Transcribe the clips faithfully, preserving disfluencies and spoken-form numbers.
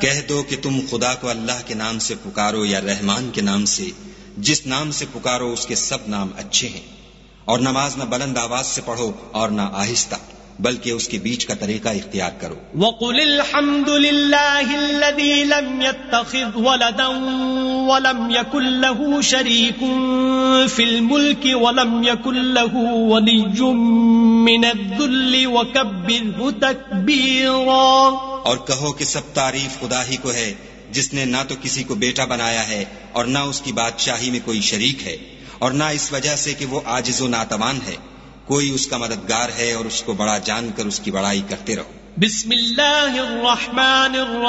کہہ دو کہ تم خدا کو اللہ کے نام سے پکارو یا رحمان کے نام سے، جس نام سے پکارو اس کے سب نام اچھے ہیں، اور نماز نہ بلند آواز سے پڑھو اور نہ آہستہ، بلکہ اس کے بیچ کا طریقہ اختیار کرو۔ وَقُلِ الْحَمْدُ لِلَّهِ الَّذِي لَمْ يَتَّخِذْ وَلَدًا وَلَمْ يَكُنْ لَهُ شَرِيكٌ فِي الْمُلْكِ وَلَمْ يَكُنْ لَهُ وَلِيٌّ مِّنَ الذُّلِّ وَكَبِّرْهُ تَكْبِيرًا۔ اور کہو کہ سب تعریف خدا ہی کو ہے، جس نے نہ تو کسی کو بیٹا بنایا ہے اور نہ اس کی بادشاہی میں کوئی شریک ہے، اور نہ اس وجہ سے کہ وہ عاجز و ناتوان ہے، کوئی اس کا مددگار ہے، اور اس کو بڑا جان کر اس کی بڑائی کرتے رہو۔ بسم اللہ الرحمن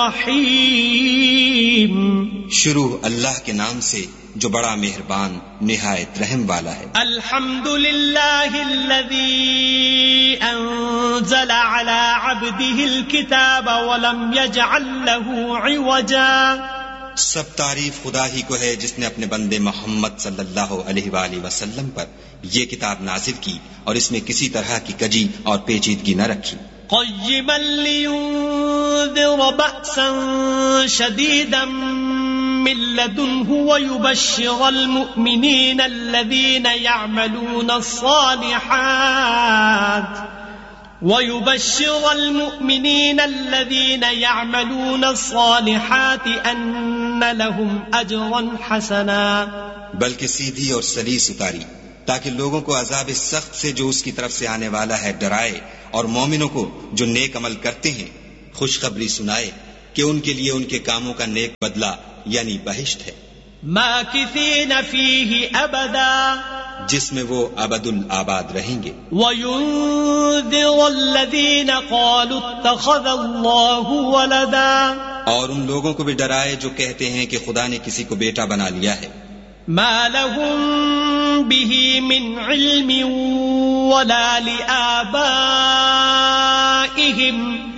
الرحیم، شروع اللہ کے نام سے جو بڑا مہربان نہایت رحم والا ہے۔ الحمد للہ الذی انزل علی عبدہ الکتاب ولم یجعل له عوجا۔ سب تعریف خدا ہی کو ہے جس نے اپنے بندے محمد صلی اللہ علیہ وآلہ وسلم پر یہ کتاب نازل کی اور اس میں کسی طرح کی کجی اور پیچیدگی نہ رکھی۔ قیما لینذر بأسا شدیدا من لدنہ ویبشر المؤمنین الذین یعملون الصالحات وَيُبَشِّرَ الْمُؤْمِنِينَ الَّذِينَ يَعْمَلُونَ الصَّالِحَاتِ أَنَّ لَهُمْ أَجْرًا حَسَنًا۔ بلکہ سیدھی اور سلیس اتاری تاکہ لوگوں کو عذاب سخت سے جو اس کی طرف سے آنے والا ہے ڈرائے، اور مومنوں کو جو نیک عمل کرتے ہیں خوشخبری سنائے کہ ان کے لیے ان کے کاموں کا نیک بدلہ یعنی بہشت ہے، ماکثین فیہ ابدا، جس میں وہ ابد الآباد رہیں گے۔ وَيُنذِرَ الَّذِينَ قَالُوا اتَّخَذَ اللَّهُ وَلَدًا، اور ان لوگوں کو بھی ڈرائے جو کہتے ہیں کہ خدا نے کسی کو بیٹا بنا لیا ہے۔ مَا لَهُم بِهِ مِنْ عِلْمٍ وَلَا لِآبَائِهِمْ